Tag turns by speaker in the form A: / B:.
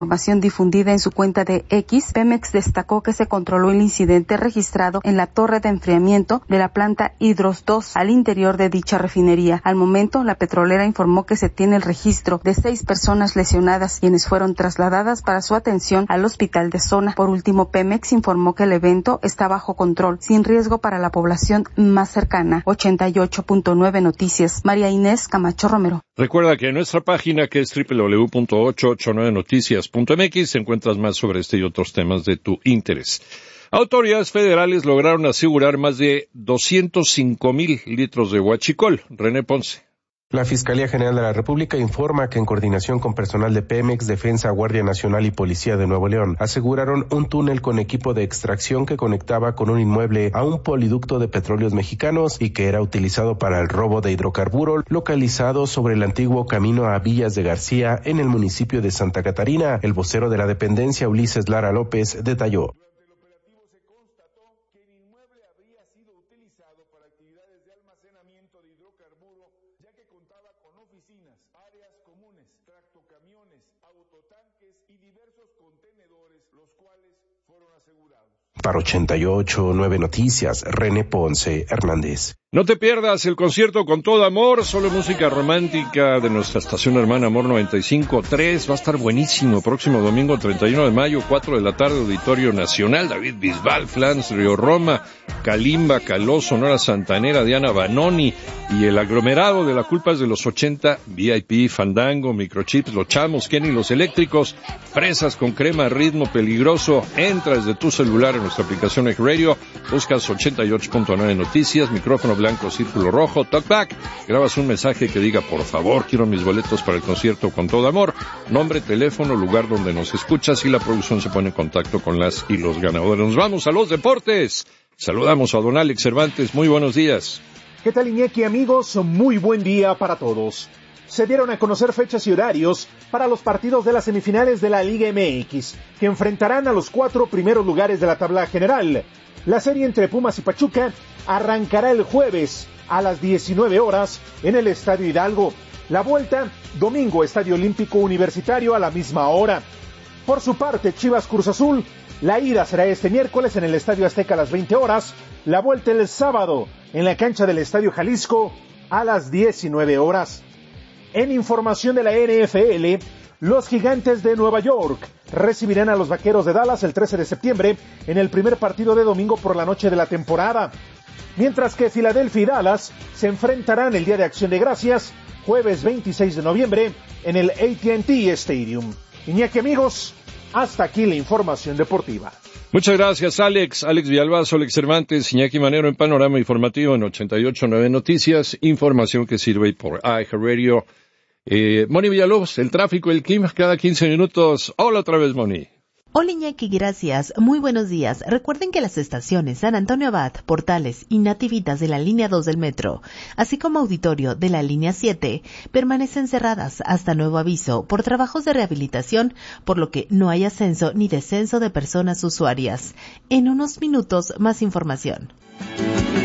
A: información difundida en su cuenta de X, Pemex destacó que se controló el incidente registrado en la torre de enfriamiento de la planta Hidros 2 al interior de dicha refinería. Al momento, la petrolera informó que se tiene el registro de 6 personas lesionadas, quienes fueron trasladadas para su atención al hospital de zona. Por último, Pemex informó que el evento está bajo control, sin riesgo para la población más cercana. 88.9 Noticias, María Inés Camacho Romero.
B: Recuerda que en nuestra página, que es www.889noticias.mx, encuentras más sobre este y otros temas de tu interés. Autoridades federales lograron asegurar más de 205,000 litros de huachicol. René Ponce.
C: La Fiscalía General de la República informa que en coordinación con personal de Pemex, Defensa, Guardia Nacional y Policía de Nuevo León, aseguraron un túnel con equipo de extracción que conectaba con un inmueble a un poliducto de petróleos mexicanos y que era utilizado para el robo de hidrocarburo, localizado sobre el antiguo camino a Villas de García en el municipio de Santa Catarina. El vocero de la dependencia, Ulises Lara López, detalló. Para 88.9 Noticias, René Ponce Hernández.
B: No te pierdas el concierto Con Todo Amor, solo música romántica de nuestra estación hermana Amor 95.3. Va a estar buenísimo. Próximo domingo 31 de mayo, 4 de la tarde, Auditorio Nacional. David Bisbal, Flans, Río Roma, Kalimba, Caló, Sonora Santanera, Diana Banoni y el aglomerado de La Culpa es de los 80, VIP, Fandango, Microchips, Los Chamos, Kenny, Los Eléctricos, Fresas con Crema, Ritmo Peligroso. Entra desde tu celular en nuestra aplicación X-Radio, buscas 88.9 Noticias, micrófono blanco, círculo rojo, talkback, grabas un mensaje que diga, por favor, quiero mis boletos para el concierto Con Todo Amor, nombre, teléfono, lugar donde nos escuchas y la producción se pone en contacto con las y los ganadores. Nos vamos a los deportes. Saludamos a don Alex Cervantes. Muy buenos días.
D: ¿Qué tal, Iñaki, amigos? Muy buen día para todos. Se dieron a conocer fechas y horarios para los partidos de las semifinales de la Liga MX, que enfrentarán a los 4 primeros lugares de la tabla general. La serie entre Pumas y Pachuca arrancará el jueves a las 19 horas en el Estadio Hidalgo. La vuelta, domingo, Estadio Olímpico Universitario a la misma hora. Por su parte, Chivas Cruz Azul, la ida será este miércoles en el Estadio Azteca a las 20 horas. La vuelta el sábado en la cancha del Estadio Jalisco a las 19 horas. En información de la NFL, los Gigantes de Nueva York recibirán a los Vaqueros de Dallas el 13 de septiembre en el primer partido de domingo por la noche de la temporada. Mientras que Filadelfia y Dallas se enfrentarán el Día de Acción de Gracias, jueves 26 de noviembre, en el AT&T Stadium. Iñaki, amigos, hasta aquí la información deportiva.
B: Muchas gracias, Alex. Alex Villalbazo, Alex Cervantes, Iñaki Manero en Panorama Informativo en 88.9 Noticias. Información que sirve por iHeartRadio. Moni Villalobos, el tráfico, el clima, cada 15 minutos. Hola otra vez, Moni.
E: Hola, Iñaki, gracias. Muy buenos días. Recuerden que las estaciones San Antonio Abad, Portales y Nativitas de la línea 2 del metro, así como Auditorio de la línea 7, permanecen cerradas hasta nuevo aviso por trabajos de rehabilitación, por lo que no hay ascenso ni descenso de personas usuarias. En unos minutos, más información.